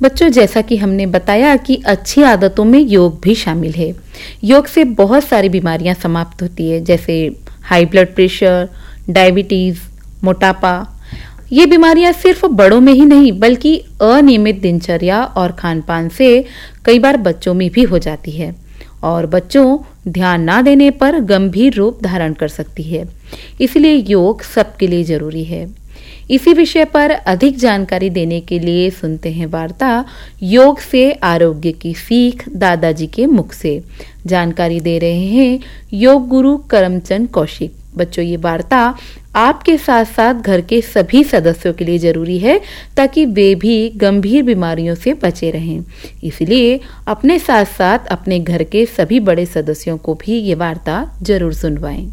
बच्चों, जैसा कि हमने बताया कि अच्छी आदतों में योग भी शामिल है। योग से बहुत सारी बीमारियां समाप्त होती है, जैसे हाई ब्लड प्रेशर, डायबिटीज, मोटापा। ये बीमारियां सिर्फ बड़ों में ही नहीं बल्कि अनियमित दिनचर्या और खानपान से कई बार बच्चों में भी हो जाती है और बच्चों ध्यान ना देने पर गंभीर रूप धारण कर सकती है। इसलिए योग सबके लिए जरूरी है। इसी विषय पर अधिक जानकारी देने के लिए सुनते हैं वार्ता योग से आरोग्य की सीख दादाजी के मुख से। जानकारी दे रहे हैं योग गुरु करमचंद कौशिक। बच्चों, ये वार्ता आपके साथ साथ घर के सभी सदस्यों के लिए जरूरी है ताकि वे भी गंभीर बीमारियों से बचे रहें। इसलिए अपने साथ साथ अपने घर के सभी बड़े सदस्यों को भी ये वार्ता जरूर सुनवाएं।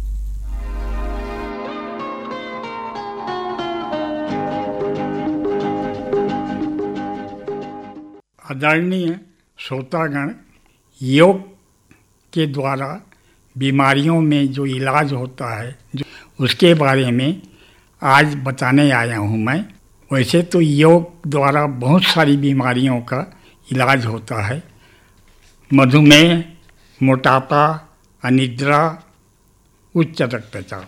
आदरणीय श्रोतागण, योग के द्वारा बीमारियों में जो इलाज होता है उसके बारे में आज बताने आया हूँ मैं। वैसे तो योग द्वारा बहुत सारी बीमारियों का इलाज होता है। मधुमेह, मोटापा, अनिद्रा, उच्च रक्तचाप।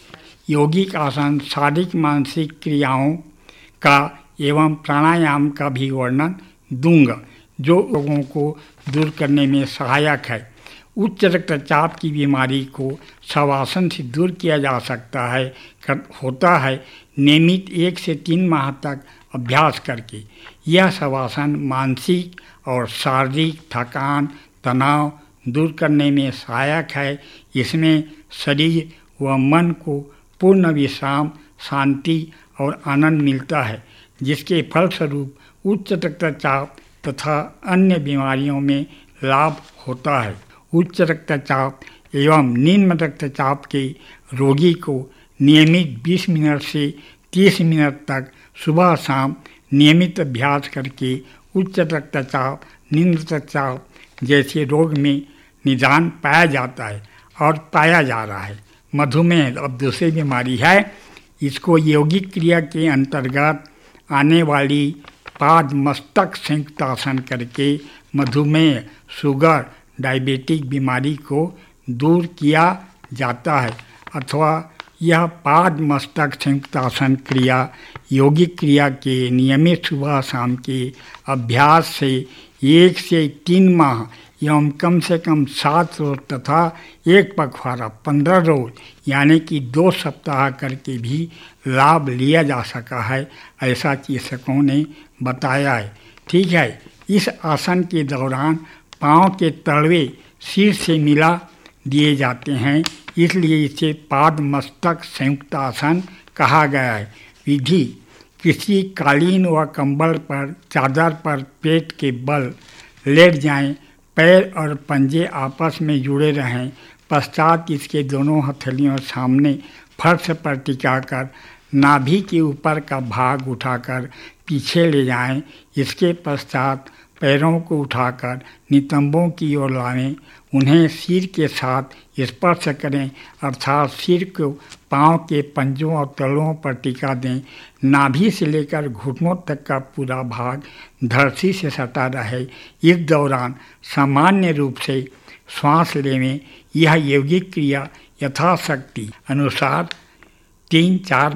योगिक आसन शारीरिक मानसिक क्रियाओं का एवं प्राणायाम का भी वर्णन दूंगा जो रोगों को दूर करने में सहायक है। उच्च रक्तचाप की बीमारी को शवासन से दूर किया जा सकता है होता है नियमित 1 से 3 माह तक अभ्यास करके। यह शवासन मानसिक और शारीरिक थकान तनाव दूर करने में सहायक है। इसमें शरीर व मन को पूर्ण विश्राम, शांति और आनंद मिलता है, जिसके फलस्वरूप उच्च रक्तचाप तथा अन्य बीमारियों में लाभ होता है। उच्च रक्तचाप एवं निम्न रक्तचाप के रोगी को नियमित 20 मिनट से 30 मिनट तक सुबह शाम नियमित अभ्यास करके उच्च रक्तचाप, निम्न रक्तचाप जैसे रोग में निदान पाया जाता है और पाया जा रहा है। मधुमेह अब दूसरी बीमारी है। इसको यौगिक क्रिया के अंतर्गत आने वाली पाद मस्तक संयुक्तासन करके मधुमेह, शुगर, डायबिटिक बीमारी को दूर किया जाता है। अथवा यह पाद मस्तक संयुक्तासन क्रिया यौगिक क्रिया के नियमित सुबह शाम के अभ्यास से 1 से 3 माह एवं कम से कम 7 रोज तथा एक पखवाड़ा 15 रोज यानी कि 2 सप्ताह करके भी लाभ लिया जा सका है, ऐसा चिकित्सकों ने बताया है। ठीक है, इस आसन के दौरान पाँव के तलवे सिर से मिला दिए जाते हैं, इसलिए इसे पाद मस्तक संयुक्त आसन कहा गया है। विधि: किसी कालीन व कंबल पर चादर पर पेट के बल लेट जाएं, पैर और पंजे आपस में जुड़े रहें। पश्चात इसके दोनों हथेलियों सामने फर्श पर टिकाकर नाभि के ऊपर का भाग उठाकर पीछे ले जाएं। इसके पश्चात पैरों को उठाकर नितंबों की ओर लाएं, उन्हें सिर के साथ स्पर्श करें, अर्थात सिर को पाँव के पंजों और तलुओं पर टिका दें। नाभि से लेकर घुटनों तक का पूरा भाग धरती से सटा रहे। इस दौरान सामान्य रूप से श्वास लेवें। यह यौगिक क्रिया यथाशक्ति अनुसार 3-4